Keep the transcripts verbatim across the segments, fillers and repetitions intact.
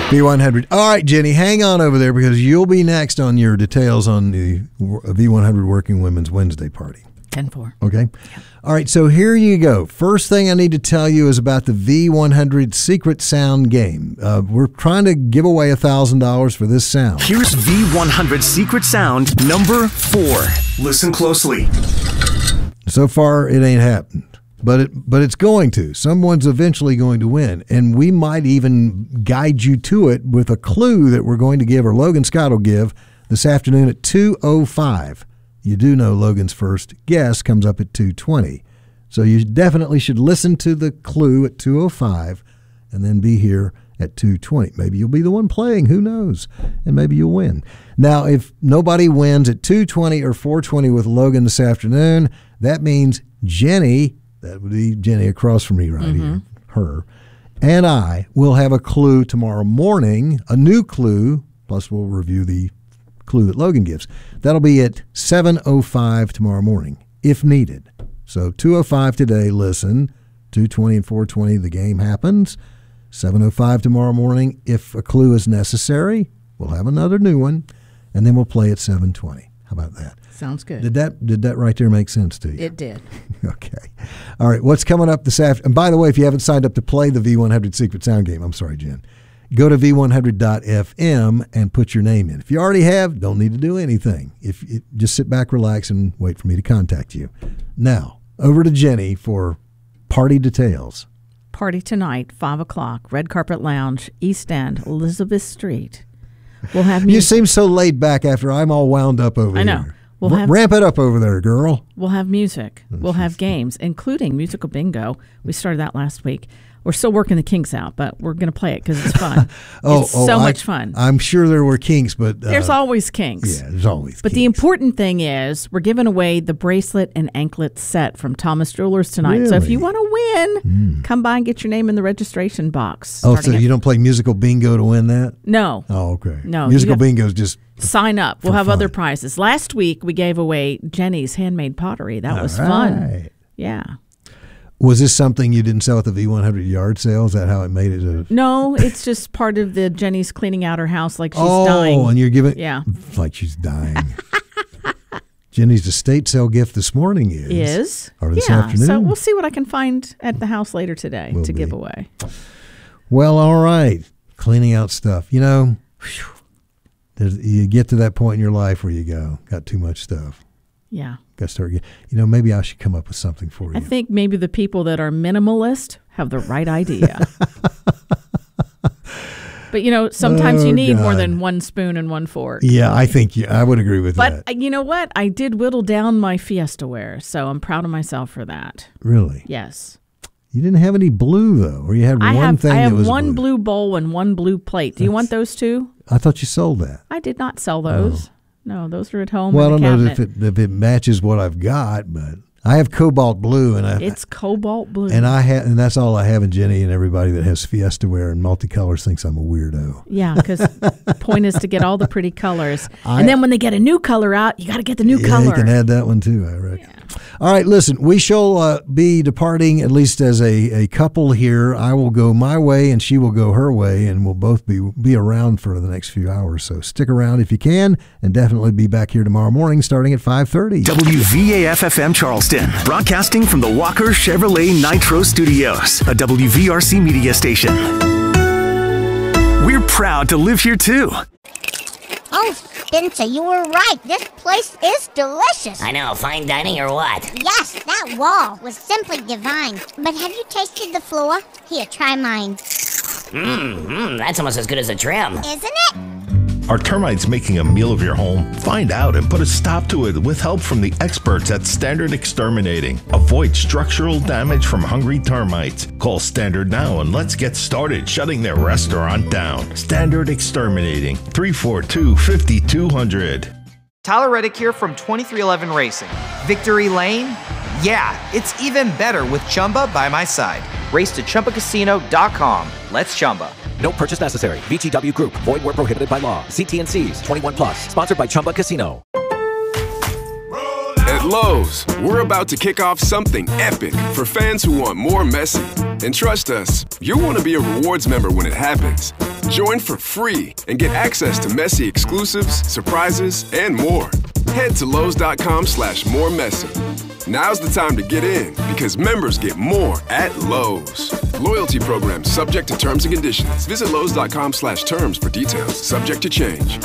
V one hundred. All right, Jenny, hang on over there because you'll be next on your details on the V one hundred Working Women's Wednesday party. ten four. Okay. Yeah. All right, so here you go. First thing I need to tell you is about the V one hundred Secret Sound game. Uh, we're trying to give away one thousand dollars for this sound. Here's V one hundred Secret Sound number four. Listen closely. So far, it ain't happened. But it, but it's going to. Someone's eventually going to win. And we might even guide you to it with a clue that we're going to give, or Logan Scott will give, this afternoon at two oh five. You do know Logan's first guess comes up at two twenty. So you definitely should listen to the clue at two oh five and then be here at two twenty. Maybe you'll be the one playing. Who knows? And maybe you'll win. Now, if nobody wins at two twenty or four twenty with Logan this afternoon, that means Jenny... That would be Jenny across from me right mm-hmm. here, her, and I will have a clue tomorrow morning, a new clue, plus we'll review the clue that Logan gives. That'll be at seven oh five tomorrow morning, if needed. So two oh five today, listen. two twenty and four twenty, the game happens. seven oh five tomorrow morning, if a clue is necessary, we'll have another new one, and then we'll play at seven twenty. How about that? Sounds good. Did that did that right there make sense to you? It did. Okay. All right. What's coming up this afternoon? And by the way, if you haven't signed up to play the V one hundred Secret Sound game, I'm sorry, Jen, go to V one hundred dot F M and put your name in. If you already have, don't need to do anything. If it, just sit back, relax, and wait for me to contact you. Now, over to Jenny for party details. Party tonight, five o'clock, Red Carpet Lounge, East End, Elizabeth Street. We'll have music. You seem so laid back after I'm all wound up over I know. here. We'll R- have, ramp it up over there, girl. We'll have music. Oh, we'll have games, including musical bingo. We started that last week. We're still working the kinks out, but we're going to play it because it's fun. oh, it's oh, so I, much fun. I'm sure there were kinks, but... Uh, there's always kinks. Yeah, there's always But kinks. the important thing is we're giving away the bracelet and anklet set from Thomas Jewelers tonight. Really? So if you want to win, mm. come by and get your name in the registration box. Oh, so you don't play musical bingo to win that? No. Oh, okay. No. Musical bingo is just... Sign up. We'll have fun. Other prizes. Last week, we gave away Jenny's handmade pottery. That All was right. fun. Yeah. Was this something you didn't sell at the V one hundred yard sale? Is that how it made it? A... No, it's just part of the Jenny's cleaning out her house like she's oh, dying. Oh, and you're giving... Yeah. Like she's dying. Jenny's estate sale gift this morning is... Is. Or this yeah, afternoon. So we'll see what I can find at the house later today Will to be. give away. Well, all right. Cleaning out stuff. You know, there's, you get to that point in your life where you go, got too much stuff. Yeah. Got to start getting, you know, maybe I should come up with something for you. I think maybe the people that are minimalist have the right idea. But, you know, sometimes oh, you need God. more than one spoon and one fork. Yeah, I think you, I would agree with but, that. But you know what? I did whittle down my Fiesta ware, so I'm proud of myself for that. Really? Yes. You didn't have any blue, though, or you had I one have, thing I have that was one blue. blue bowl and one blue plate. Do you That's, want those two? I thought you sold that. I did not sell those. Oh. No, those are at home Well, in the I don't cabinet. know if it, if it matches what I've got, but I have cobalt blue, and I it's cobalt blue, and I have, and that's all I have. And Jenny and everybody that has Fiesta wear and multicolors thinks I'm a weirdo. Yeah, because the point is to get all the pretty colors, I, and then when they get a new color out, you got to get the new yeah, color. You can add that one too, I reckon. Yeah. All right, listen, we shall uh, be departing at least as a, a couple here. I will go my way and she will go her way, and we'll both be be around for the next few hours. So stick around if you can, and definitely be back here tomorrow morning starting at five thirty. W V A F F M Charleston, broadcasting from the Walker Chevrolet Nitro Studios, a W V R C media station. We're proud to live here too. Oh, Spencer, you were right. This place is delicious. I know, fine dining or what? Yes, that wall was simply divine. But have you tasted the floor? Here, try mine. Mmm, mm, that's almost as good as a trim. Isn't it? Are termites making a meal of your home? Find out and put a stop to it with help from the experts at Standard Exterminating. Avoid structural damage from hungry termites. Call Standard now and let's get started shutting their restaurant down. Standard Exterminating, three four two, five two zero zero. Tyler Reddick here from twenty-three eleven Racing. Victory Lane? Yeah, it's even better with Chumba by my side. Race to Chumba Casino dot com. Let's Chumba. No purchase necessary. V G W Group. Void where prohibited by law. See T and C's. twenty-one plus. Sponsored by Chumba Casino. At Lowe's, we're about to kick off something epic for fans who want more Messi. And trust us, you'll want to be a rewards member when it happens. Join for free and get access to Messi exclusives, surprises, and more. Head to Lowe's.com slash more Messi. Now's the time to get in because members get more at Lowe's. Loyalty program subject to terms and conditions. Visit Lowe's.com slash terms for details. Subject to change.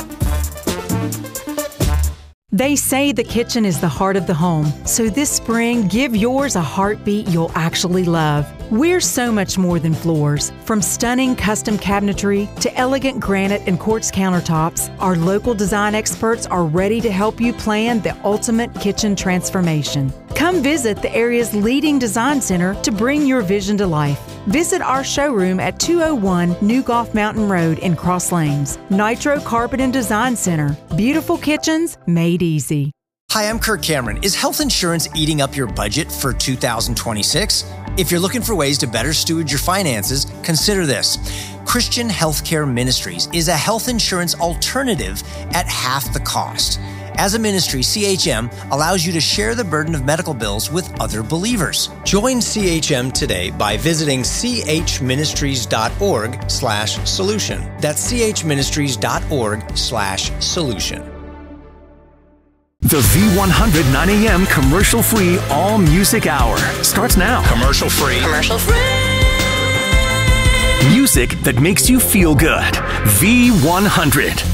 They say the kitchen is the heart of the home, so this spring, give yours a heartbeat you'll actually love. We're so much more than floors. From stunning custom cabinetry to elegant granite and quartz countertops, our local design experts are ready to help you plan the ultimate kitchen transformation. Come visit the area's leading design center to bring your vision to life. Visit our showroom at two oh one New Golf Mountain Road in Cross Lanes. Nitro Carpet and Design Center. Beautiful kitchens made easy. Hi, I'm Kirk Cameron. Is health insurance eating up your budget for two thousand twenty-six? If you're looking for ways to better steward your finances, consider this. Christian Healthcare Ministries is a health insurance alternative at half the cost. As a ministry, C H M allows you to share the burden of medical bills with other believers. Join C H M today by visiting chministries.org slash solution. That's chministries.org slash solution. The V one hundred nine A M commercial-free all-music hour starts now. Commercial free. Commercial free. Music that makes you feel good. V one hundred.